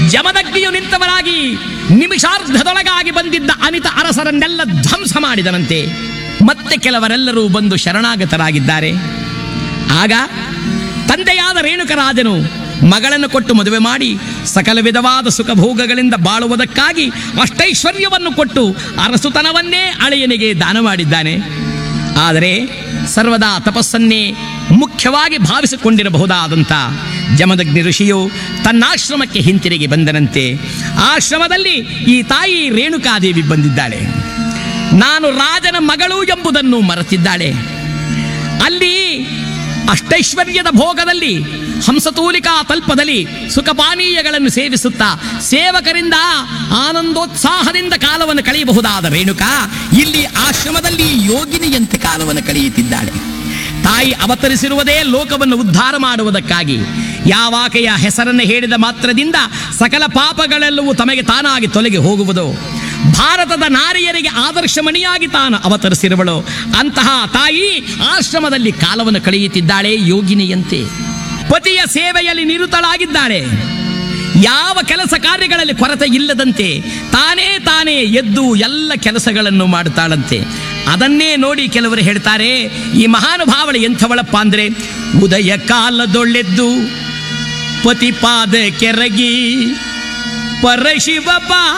ಜಮದಗ್ನಿಯು ನಿಂತವರಾಗಿ ನಿಮಿಷಾರ್ಧದೊಳಗಾಗಿ ಬಂದಿದ್ದ ಅನಿತ ಅರಸರನ್ನೆಲ್ಲ ಧ್ವಂಸ ಮಾಡಿದನಂತೆ. ಮತ್ತೆ ಕೆಲವರೆಲ್ಲರೂ ಬಂದು ಶರಣಾಗತರಾಗಿದ್ದಾರೆ. ಆಗ ತಂದೆಯಾದ ರೇಣುಕರಾಜನು ಮಗಳನ್ನು ಕೊಟ್ಟು ಮದುವೆ ಮಾಡಿ ಸಕಲ ವಿಧವಾದ ಸುಖಭೋಗಗಳಿಂದ ಬಾಳುವುದಕ್ಕಾಗಿ ಅಷ್ಟೈಶ್ವರ್ಯವನ್ನು ಕೊಟ್ಟು ಅರಸುತನವನ್ನೇ ಅಳೆಯನಿಗೆ ದಾನ ಮಾಡಿದ್ದಾನೆ. ಆದರೆ ಸರ್ವದಾ ತಪಸ್ಸನ್ನೇ ಮುಖ್ಯವಾಗಿ ಭಾವಿಸಿಕೊಂಡಿರಬಹುದಾದಂಥ ಜಮದಗ್ನಿ ಋಷಿಯು ತನ್ನಾಶ್ರಮಕ್ಕೆ ಹಿಂತಿರುಗಿ ಬಂದನಂತೆ. ಆಶ್ರಮದಲ್ಲಿ ಈ ತಾಯಿ ರೇಣುಕಾದೇವಿ ಬಂದಿದ್ದಾಳೆ. ನಾನು ರಾಜನ ಮಗಳು ಎಂಬುದನ್ನು ಮರೆತಿದ್ದಾಳೆ. ಅಲ್ಲಿ ಅಷ್ಟೈಶ್ವರ್ಯದ ಭೋಗದಲ್ಲಿ ಹಂಸತೂಲಿಕಾ ತಲ್ಪದಲ್ಲಿ ಸುಖಪಾನೀಯಗಳನ್ನು ಸೇವಿಸುತ್ತಾ ಸೇವಕರಿಂದ ಆನಂದೋತ್ಸಾಹದಿಂದ ಕಾಲವನ್ನು ಕಳೆಯಬಹುದಾದ ರೇಣುಕಾ ಇಲ್ಲಿ ಆಶ್ರಮದಲ್ಲಿ ಯೋಗಿನಿಯಂತೆ ಕಾಲವನ್ನು ಕಳೆಯುತ್ತಿದ್ದಾಳೆ. ತಾಯಿ ಅವತರಿಸಿರುವುದೇ ಲೋಕವನ್ನು ಉದ್ಧಾರ ಮಾಡುವುದಕ್ಕಾಗಿ. ಯಾವಾಕೆಯ ಹೆಸರನ್ನು ಹೇಳಿದ ಮಾತ್ರದಿಂದ ಸಕಲ ಪಾಪಗಳೆಲ್ಲವೂ ತಮಗೆ ತಾನಾಗಿ ತೊಲಗಿ ಹೋಗುವುದು. ಭಾರತದ ನಾರಿಯರಿಗೆ ಆದರ್ಶಮಣಿಯಾಗಿ ತಾನು ಅವತರಿಸಿರುವಳು. ಅಂತಹ ತಾಯಿ ಆಶ್ರಮದಲ್ಲಿ ಕಾಲವನ್ನು ಕಳೆಯುತ್ತಿದ್ದಾಳೆ ಯೋಗಿನಿಯಂತೆ. ಪತಿಯ ಸೇವೆಯಲ್ಲಿ ನಿರತಳಾಗಿದ್ದಾಳೆ. ಯಾವ ಕೆಲಸ ಕಾರ್ಯಗಳಲ್ಲಿ ಕೊರತೆ ಇಲ್ಲದಂತೆ ತಾನೇ ಎದ್ದು ಎಲ್ಲ ಕೆಲಸಗಳನ್ನು ಮಾಡುತ್ತಾಳಂತೆ. ಅದನ್ನೇ ನೋಡಿ ಕೆಲವರು ಹೇಳ್ತಾರೆ, ಈ ಮಹಾನುಭಾವಳು ಎಂಥವಳಪ್ಪ ಅಂದ್ರೆ, ಉದಯ ಕಾಲದೊಳ್ಳೆದ್ದು ಪತಿಪಾದ ಕೆರಗಿ ಪರಶಿವ